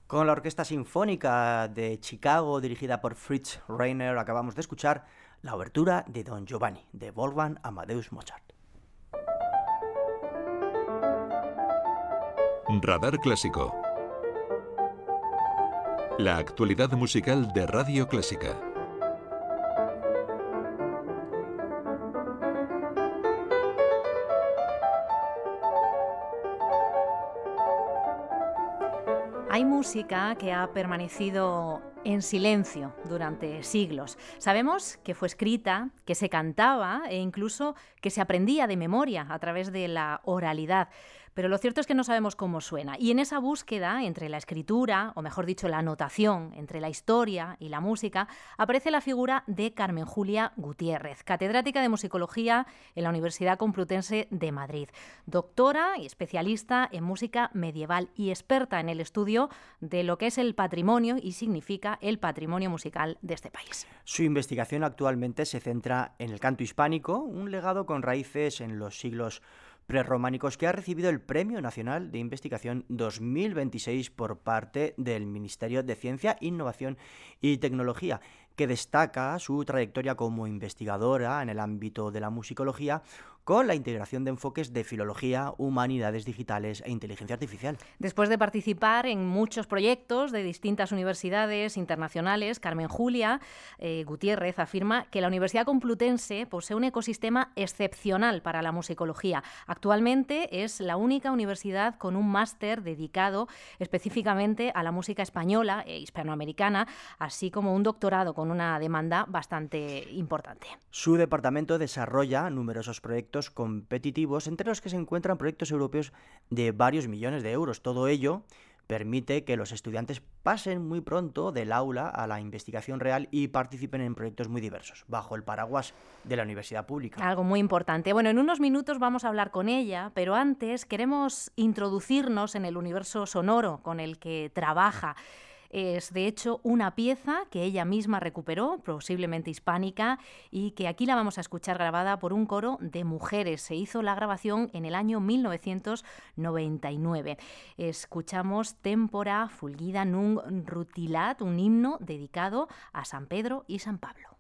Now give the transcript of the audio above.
Con la Orquesta Sinfónica de Chicago, dirigida por Fritz Reiner, acabamos de escuchar la obertura de Don Giovanni, de Wolfgang Amadeus Mozart. Radar Clásico. La actualidad musical de Radio Clásica. Hay música que ha permanecido en silencio durante siglos. Sabemos que fue escrita, que se cantaba e incluso que se aprendía de memoria a través de la oralidad. Pero lo cierto es que no sabemos cómo suena. Y en esa búsqueda entre la escritura, o mejor dicho, la notación, entre la historia y la música, aparece la figura de Carmen Julia Gutiérrez, catedrática de musicología en la Universidad Complutense de Madrid, doctora y especialista en música medieval y experta en el estudio de lo que es el patrimonio y significa el patrimonio musical de este país. Su investigación actualmente se centra en el canto hispánico, un legado con raíces en los siglos prerrománicos que ha recibido el Premio Nacional de Investigación 2026 por parte del Ministerio de Ciencia, Innovación y Tecnología, que destaca su trayectoria como investigadora en el ámbito de la musicología con la integración de enfoques de filología, humanidades digitales e inteligencia artificial. Después de participar en muchos proyectos de distintas universidades internacionales, Carmen Julia Gutiérrez afirma que la Universidad Complutense posee un ecosistema excepcional para la musicología. Actualmente es la única universidad con un máster dedicado específicamente a la música española e hispanoamericana, así como un doctorado con una demanda bastante importante. Su departamento desarrolla numerosos proyectos competitivos, entre los que se encuentran proyectos europeos de varios millones de euros. Todo ello permite que los estudiantes pasen muy pronto del aula a la investigación real y participen en proyectos muy diversos, bajo el paraguas de la universidad pública. Algo muy importante. Bueno, en unos minutos vamos a hablar con ella, pero antes queremos introducirnos en el universo sonoro con el que trabaja. Es, de hecho, una pieza que ella misma recuperó, posiblemente hispánica, y que aquí la vamos a escuchar grabada por un coro de mujeres. Se hizo la grabación en el año 1999. Escuchamos Tempora fulgida nunc rutilat, un himno dedicado a San Pedro y San Pablo.